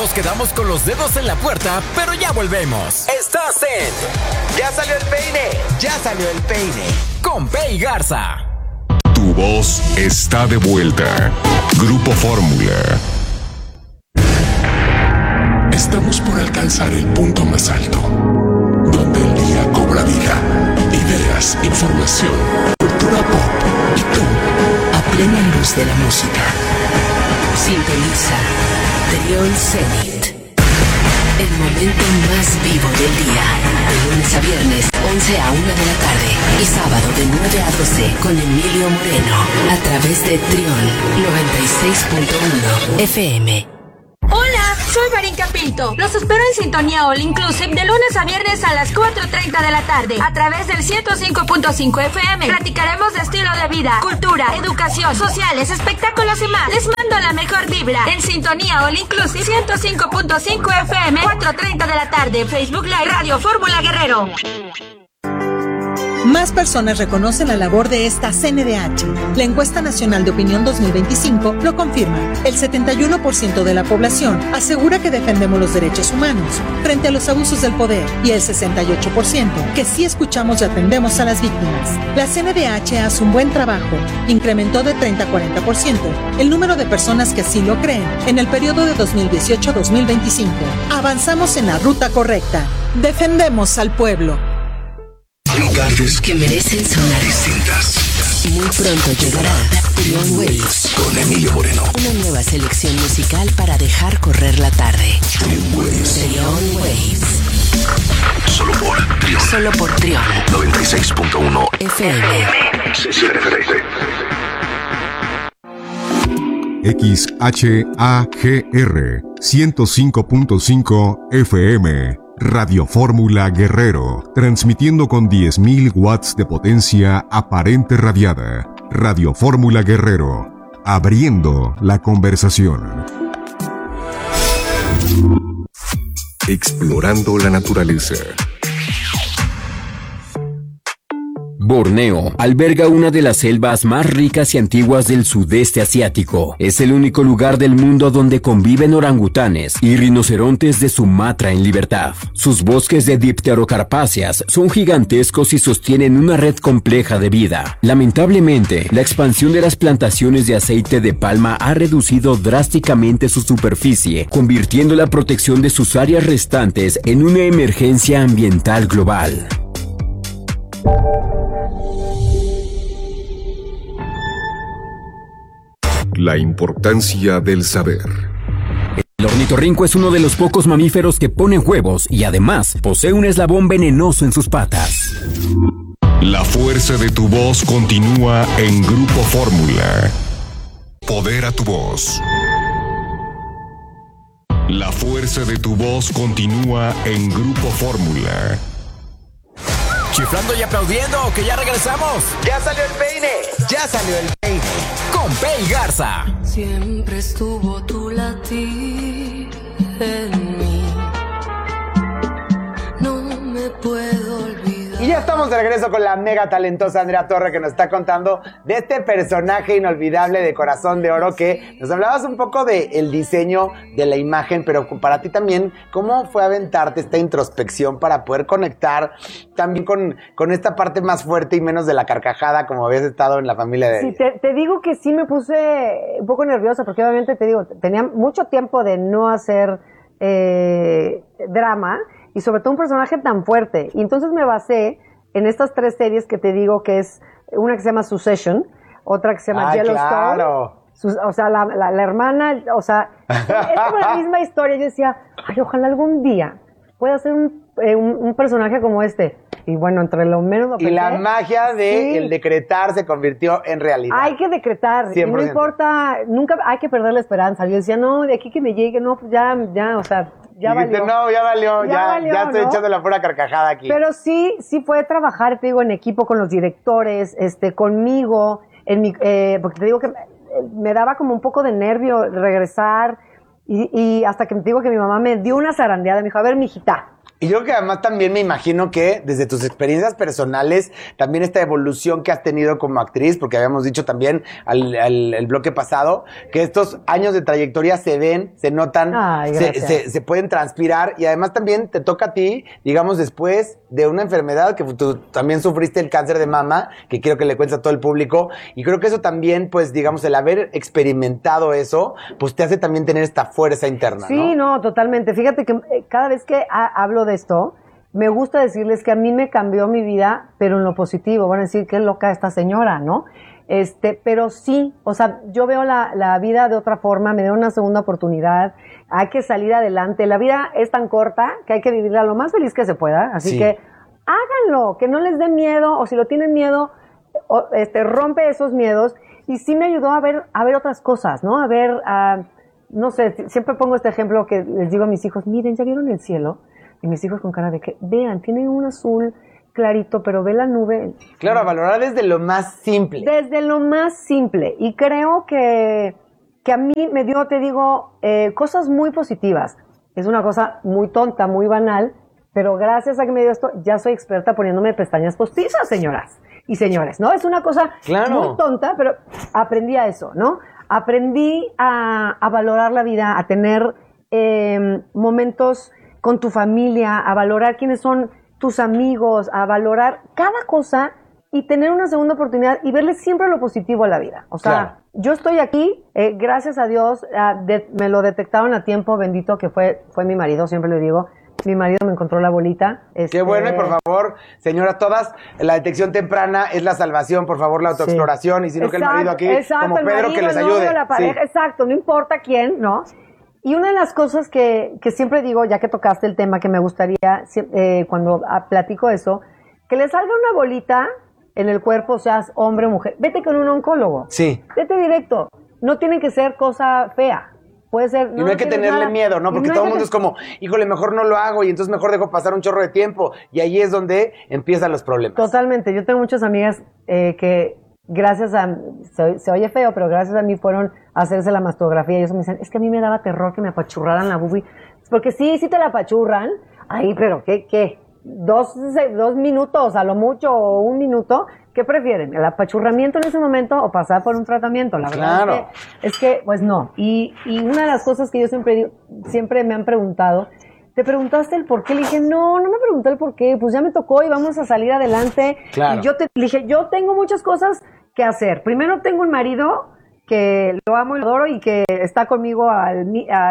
Nos quedamos con los dedos en la puerta, pero ya volvemos. Estás en Ya salió el peine. Ya salió el peine. Con Pei Garza. Tu voz está de vuelta. Grupo Fórmula. Estamos por alcanzar el punto más alto, donde el día cobra vida. Ideas, información, cultura pop y tú, a plena luz de la música. Sintoniza Trión Zenit. El momento más vivo del día. De lunes a viernes, 11 a 1 de la tarde. Y sábado de 9 a 12 con Emilio Moreno. A través de Trión 96.1 FM. Hola, soy Marinka Pinto. Los espero en Sintonía All Inclusive de lunes a viernes a las 4:30 de la tarde a través del 105.5 FM. Platicaremos de estilo de vida, cultura, educación, sociales, espectáculos y más. Les mando la mejor vibra en Sintonía All Inclusive 105.5 FM, 4:30 de la tarde. Facebook Live Radio Fórmula Guerrero. Más personas reconocen la labor de esta CNDH. La encuesta nacional de opinión 2025 lo confirma. El 71% de la población asegura que defendemos los derechos humanos frente a los abusos del poder y el 68% que sí escuchamos y atendemos a las víctimas. La CNDH hace un buen trabajo. Incrementó de 30 a 40% el número de personas que así lo creen en el periodo de 2018-2025. Avanzamos en la ruta correcta. Defendemos al pueblo. Lugares que merecen sonar distintas. Muy pronto llegará Trión Waves Con Emilio Moreno. Una nueva selección musical para dejar correr la tarde. Trión Waves. Trión Waves. Solo por Trión. Solo por Trión 96.1 FM. XHAGR 105.5 FM. Radio Fórmula Guerrero, transmitiendo con 10.000 watts de potencia aparente radiada. Radio Fórmula Guerrero, abriendo la conversación. Explorando la naturaleza. Borneo alberga una de las selvas más ricas y antiguas del sudeste asiático. Es el único lugar del mundo donde conviven orangutanes y rinocerontes de Sumatra en libertad. Sus bosques de dipterocarpáceas son gigantescos y sostienen una red compleja de vida. Lamentablemente, la expansión de las plantaciones de aceite de palma ha reducido drásticamente su superficie, convirtiendo la protección de sus áreas restantes en una emergencia ambiental global. La importancia del saber. El ornitorrinco es uno de los pocos mamíferos que ponen huevos y además posee un eslabón venenoso en sus patas. La fuerza de tu voz continúa en Grupo Fórmula. Poder a tu voz. La fuerza de tu voz continúa en Grupo Fórmula. Chiflando y aplaudiendo, que ya regresamos. Ya salió el peine. Ya salió el peine. Con Pei Garza. Siempre estuvo tu latir en mí. No me puedo olvidar. Y ya estamos de regreso con la mega talentosa Andrea Torre, que nos está contando de este personaje inolvidable de Corazón de Oro, que nos hablabas un poco del diseño de la imagen, pero para ti también, ¿cómo fue aventarte esta introspección para poder conectar también con esta parte más fuerte y menos de la carcajada, como habías estado en la familia de... Sí, te digo que sí me puse un poco nerviosa, porque obviamente te digo, tenía mucho tiempo de no hacer drama, y sobre todo un personaje tan fuerte. Y entonces me basé en estas 3 series que te digo, que es una que se llama Succession, otra que se llama Yellowstone. Claro. O sea, la hermana, o sea, es como la misma historia. Yo decía, ay, ojalá algún día pueda ser un personaje como este. Y bueno, entre lo menos lo pensé. Y la magia de el decretar se convirtió en realidad. Hay que decretar. 100%. Y no importa, nunca hay que perder la esperanza. Yo decía, no, de aquí que me llegue, no, ya, o sea, ya dijiste, valió. No, ya valió, ya estoy ¿no? echando la pura carcajada aquí. Pero sí fue trabajar, te digo, en equipo con los directores, conmigo, porque te digo que me daba como un poco de nervio regresar, y hasta que te digo que mi mamá me dio una zarandeada, me dijo, a ver, mijita. Y yo creo que además también me imagino que desde tus experiencias personales, también esta evolución que has tenido como actriz, porque habíamos dicho también el bloque pasado, que estos años de trayectoria se ven, se notan, Ay, se pueden transpirar, y además también te toca a ti, digamos, después de una enfermedad que tú también sufriste, el cáncer de mama, que quiero que le cuentes a todo el público, y creo que eso también, pues, digamos, el haber experimentado eso, pues te hace también tener esta fuerza interna, Sí, ¿no? no, totalmente. Fíjate que cada vez que hablo de esto, me gusta decirles que a mí me cambió mi vida, pero en lo positivo. Van a decir, qué loca esta señora, ¿no? Pero sí, o sea, yo veo la vida de otra forma, me dio una segunda oportunidad, hay que salir adelante. La vida es tan corta que hay que vivirla lo más feliz que se pueda, así Sí. que háganlo, que no les dé miedo, o si lo tienen miedo, rompe esos miedos. Y sí me ayudó a ver otras cosas, ¿no? A ver, no sé, siempre pongo este ejemplo que les digo a mis hijos, miren, ¿ya vieron el cielo? Y mis hijos con cara de que, vean, tiene un azul clarito, pero ve la nube. Claro, a valorar desde lo más simple. Desde lo más simple. Y creo que a mí me dio, te digo, cosas muy positivas. Es una cosa muy tonta, muy banal, pero gracias a que me dio esto, ya soy experta poniéndome pestañas postizas, señoras y señores, ¿no? Es una cosa muy tonta, pero aprendí a eso, ¿no? Aprendí a valorar la vida, a tener momentos con tu familia, a valorar quiénes son tus amigos, a valorar cada cosa y tener una segunda oportunidad y verle siempre lo positivo a la vida. O sea, Claro. yo estoy aquí, gracias a Dios, me lo detectaron a tiempo, bendito que fue mi marido, siempre le digo. Mi marido me encontró la bolita. Qué bueno, y por favor, señora, todas, la detección temprana es la salvación, por favor, la autoexploración, y si no que el marido aquí, como el Pedro, marido, que les el novio, ayude. la pareja, Sí. exacto, no importa quién, ¿no? Y una de las cosas que siempre digo, ya que tocaste el tema, que me gustaría, cuando platico eso, que le salga una bolita en el cuerpo, seas hombre o mujer, vete con un oncólogo. Sí. Vete directo. No tiene que ser cosa fea. Puede ser. Y no hay que tienes tenerle nada. miedo, ¿no? Y Porque hay todo el que mundo es como, híjole, mejor no lo hago, y entonces mejor dejo pasar un chorro de tiempo. Y ahí es donde empiezan los problemas. Totalmente. Yo tengo muchas amigas que gracias a, se oye feo, pero gracias a mí fueron a hacerse la mastografía y ellos me dicen, es que a mí me daba terror que me apachurraran la boobie. Porque sí te la apachurran. Ay, pero ¿qué? 2 minutos a lo mucho o 1 minuto. ¿Qué prefieren? ¿El apachurramiento en ese momento o pasar por un tratamiento? La verdad Claro. es que, pues no. Y una de las cosas que yo siempre me han preguntado, ¿te preguntaste el por qué? Le dije, no me pregunté el por qué, pues ya me tocó y vamos a salir adelante. Claro. Y le dije, yo tengo muchas cosas que hacer. Primero tengo un marido que lo amo y lo adoro y que está conmigo al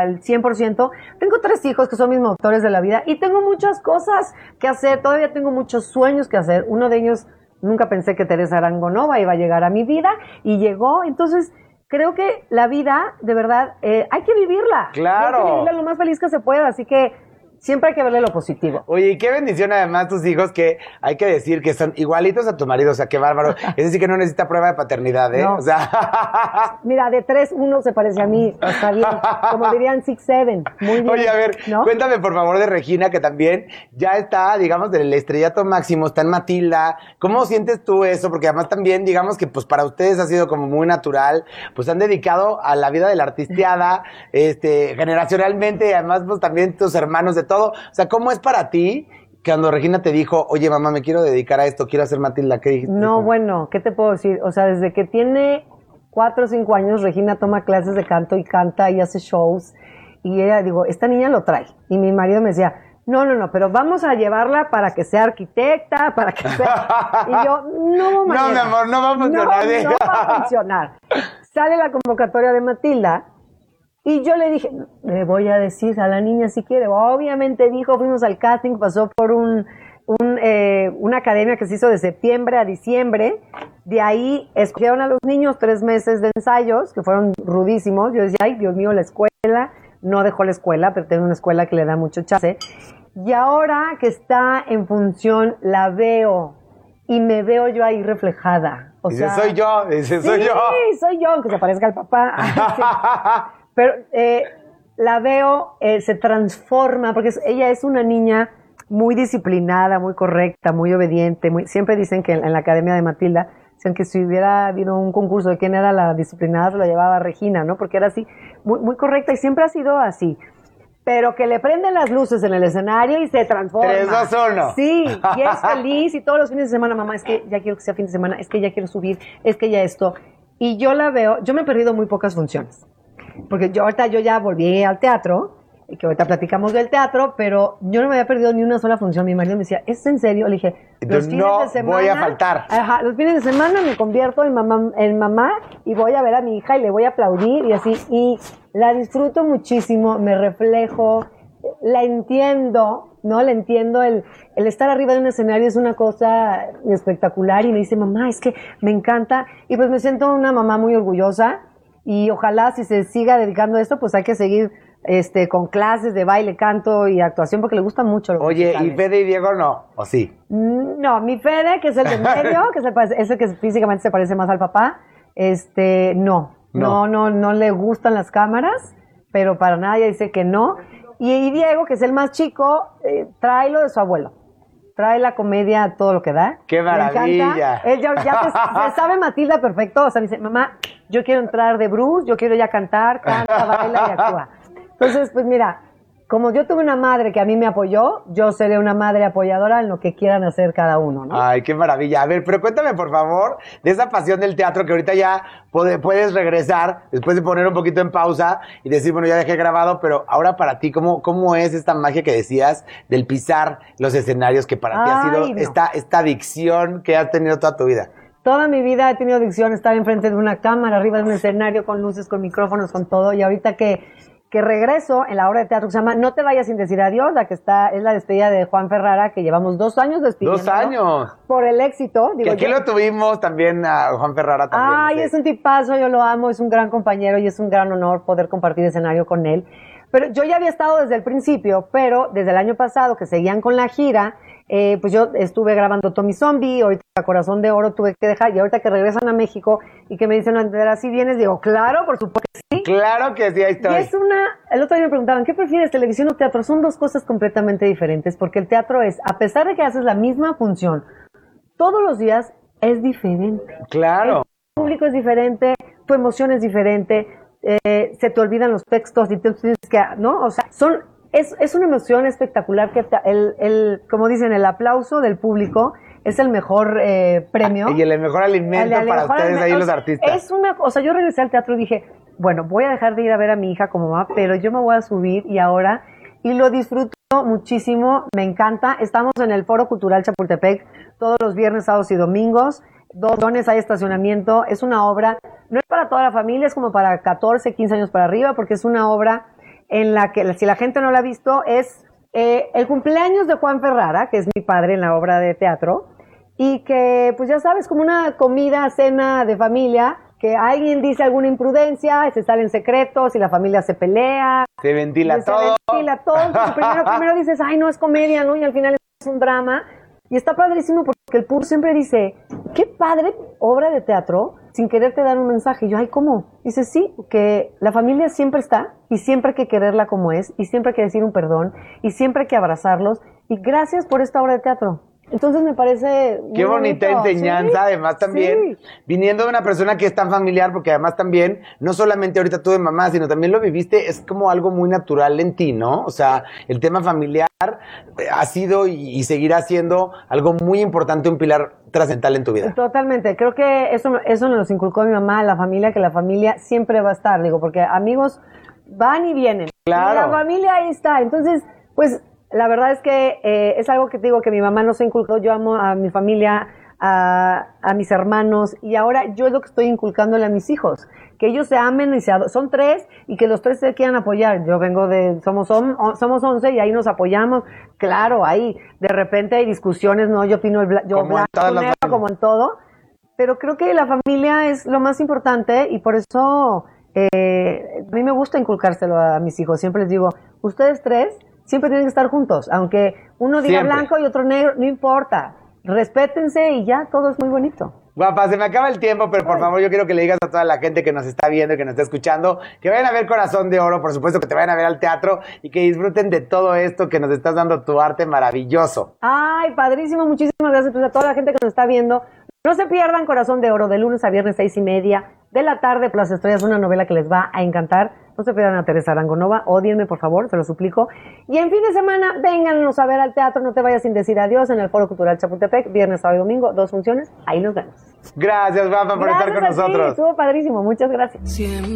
100%. Tengo 3 hijos que son mis motores de la vida y tengo muchas cosas que hacer. Todavía tengo muchos sueños que hacer. Uno de ellos, nunca pensé que Teresa Arangonova iba a llegar a mi vida y llegó. Entonces, creo que la vida, de verdad, hay que vivirla. Claro. Hay que vivirla lo más feliz que se pueda. Así que siempre hay que verle lo positivo. Oye, y qué bendición además tus hijos, que hay que decir que son igualitos a tu marido, o sea, qué bárbaro. Es decir, que no necesita prueba de paternidad, ¿eh? No. O sea... Mira, de 3, 1 se parece a mí. Está bien. Como dirían 6, 7. Muy bien. Oye, a ver, ¿no? cuéntame por favor de Regina, que también ya está, digamos, del estrellato máximo, está en Matilda. ¿Cómo sientes tú eso? Porque además también, digamos que pues para ustedes ha sido como muy natural, pues han dedicado a la vida de la artisteada, generacionalmente, y además pues también tus hermanos de todo. O sea, ¿cómo es para ti cuando Regina te dijo, oye mamá, me quiero dedicar a esto, quiero hacer Matilda? ¿Qué dijiste? No, bueno, ¿qué te puedo decir? O sea, desde que tiene 4 o 5 años, Regina toma clases de canto y canta y hace shows. Y ella, digo, esta niña lo trae. Y mi marido me decía, no, pero vamos a llevarla para que sea arquitecta, para que sea... Y yo, no, manera. No, mi amor, no va a funcionar. No va a funcionar. Sale la convocatoria de Matilda y yo le dije, le voy a decir a la niña si quiere. Obviamente dijo, fuimos al casting, pasó por una academia que se hizo de septiembre a diciembre. De ahí escogieron a los niños 3 meses de ensayos, que fueron rudísimos. Yo decía, ay, Dios mío, la escuela. No dejó la escuela, pero tiene una escuela que le da mucho chance. Y ahora que está en función, la veo y me veo yo ahí reflejada. O Dice, sea, soy yo, dice, soy yo. Sí, soy yo, aunque se parezca al papá. Sí. Pero la veo, se transforma, porque ella es una niña muy disciplinada, muy correcta, muy obediente. Siempre dicen que en la Academia de Matilda, dicen que si hubiera habido un concurso de quién era la disciplinada, se lo llevaba Regina, ¿no? Porque era así, muy, muy correcta y siempre ha sido así. pero que le prenden las luces en el escenario y se transforma. 3, 2, 1. Sí, y es feliz y todos los fines de semana, mamá, es que ya quiero que sea fin de semana, es que ya quiero subir, es que ya esto. Y yo la veo, yo me he perdido muy pocas funciones, porque yo ya volví al teatro, y que ahorita platicamos del teatro, pero yo no me había perdido ni una sola función. Mi marido me decía, ¿es en serio? Le dije, los fines no de semana voy a faltar. Ajá, los fines de semana me convierto en mamá y voy a ver a mi hija y le voy a aplaudir y así. Y la disfruto muchísimo, me reflejo, la entiendo, ¿no? Le entiendo, el estar arriba de un escenario es una cosa espectacular y me dice, mamá, es que me encanta. Y pues me siento una mamá muy orgullosa y ojalá si se siga dedicando a esto, pues hay que seguir con clases de baile, canto y actuación porque le gusta mucho. Oye, musicales. ¿y Fede y Diego no? ¿O sí? No, mi Fede, que es el de medio, que es el que físicamente se parece más al papá, no le gustan las cámaras, pero para nada ella dice que no. Y Diego, que es el más chico, trae lo de su abuelo. Trae la comedia, todo lo que da. ¡Qué maravilla! Él ya se sabe Matilda perfecto. O sea, me dice, mamá, yo quiero entrar de Bruce, yo quiero ya cantar, canta, baila y actúa. Entonces, pues mira, como yo tuve una madre que a mí me apoyó, yo seré una madre apoyadora en lo que quieran hacer cada uno, ¿no? Ay, qué maravilla. A ver, pero cuéntame, por favor, de esa pasión del teatro que ahorita ya puedes regresar, después de poner un poquito en pausa y decir, bueno, ya dejé grabado, pero ahora para ti, ¿cómo es esta magia que decías del pisar los escenarios que para ti ha sido esta adicción que has tenido toda tu vida? Toda mi vida he tenido adicción a estar enfrente de una cámara, arriba de un escenario, con luces, con micrófonos, con todo, y ahorita que regreso en la obra de teatro que se llama No te vayas sin decir adiós, es la despedida de Juan Ferrara, que llevamos 2 años despidiendo. 2 años. Por el éxito. Que aquí lo tuvimos también a Juan Ferrara también. Ay, es un tipazo, yo lo amo, es un gran compañero y es un gran honor poder compartir escenario con él. Pero yo ya había estado desde el principio, pero desde el año pasado que seguían con la gira, pues yo estuve grabando Tommy Zombie, ahorita Corazón de Oro tuve que dejar, y ahorita que regresan a México y que me dicen, ¿así vienes? Digo, claro, por supuesto que sí. Claro que sí, ahí estoy. Y el otro día me preguntaban, ¿qué prefieres, televisión o teatro? Son 2 cosas completamente diferentes, porque el teatro es, a pesar de que haces la misma función, todos los días es diferente. Claro. El público es diferente, tu emoción es diferente, se te olvidan los textos y tú tienes que, ¿no? O sea, es una emoción espectacular que como dicen, el aplauso del público es el mejor premio. Y el mejor alimento para ustedes ahí los artistas. Yo regresé al teatro y dije, bueno, voy a dejar de ir a ver a mi hija como mamá, pero yo me voy a subir y lo disfruto muchísimo, me encanta. Estamos en el Foro Cultural Chapultepec todos los viernes, sábados y domingos. 2 dones, hay estacionamiento. Es una obra, no es para toda la familia, es como para 14, 15 años para arriba, porque es una obra en la que, si la gente no la ha visto, es el cumpleaños de Juan Ferrara, que es mi padre en la obra de teatro, y que, pues ya sabes, como una comida, cena de familia, que alguien dice alguna imprudencia, se salen secretos y la familia se pelea. Se ventila todo. Primero dices, ay, no, es comedia, ¿no? Y al final es un drama. Y está padrísimo porque el público siempre dice, qué padre obra de teatro, sin quererte dar un mensaje. Y yo, ay, ¿cómo? Dice, sí, que la familia siempre está y siempre hay que quererla como es y siempre hay que decir un perdón y siempre hay que abrazarlos. Y gracias por esta obra de teatro. Entonces me parece muy qué bonita bonito. enseñanza, ¿sí? Además también, viniendo de una persona que es tan familiar, porque además también, no solamente ahorita tú de mamá, sino también lo viviste, es como algo muy natural en ti, ¿no? O sea, el tema familiar ha sido y seguirá siendo algo muy importante, un pilar trascendental en tu vida. Totalmente, creo que eso nos inculcó mi mamá, la familia, que la familia siempre va a estar, digo, porque amigos van y vienen. Claro. Y la familia ahí está, entonces, pues, la verdad es que es algo que te digo que mi mamá nos ha inculcado. Yo amo a mi familia, a mis hermanos, y ahora yo es lo que estoy inculcándole a mis hijos, que ellos se amen y son 3 y que los 3 se quieran apoyar. Yo vengo somos 11 y ahí nos apoyamos. Claro, ahí de repente hay discusiones, no, yo opino yo blanco, negro, como en todo, pero creo que la familia es lo más importante y por eso a mí me gusta inculcárselo a mis hijos. Siempre les digo, ustedes 3 siempre tienen que estar juntos, aunque uno diga siempre blanco y otro negro, no importa, respétense y ya, todo es muy bonito. Guapa, se me acaba el tiempo, pero por favor yo quiero que le digas a toda la gente que nos está viendo y que nos está escuchando, que vayan a ver Corazón de Oro, por supuesto que te vayan a ver al teatro y que disfruten de todo esto que nos estás dando, tu arte maravilloso. Ay, padrísimo, muchísimas gracias pues, a toda la gente que nos está viendo. No se pierdan Corazón de Oro de lunes a viernes 6:30 de la tarde, Plaza Estrellas, una novela que les va a encantar. No se pierdan a Teresa Arangonova, ódienme por favor, se lo suplico. Y en fin de semana, vénganos a ver al teatro, no te vayas sin decir adiós, en el Foro Cultural Chapultepec, viernes, sábado y domingo, 2 funciones, ahí nos vemos. Gracias, Juanpa, por estar con nosotros. Estuvo padrísimo, muchas gracias. Siempre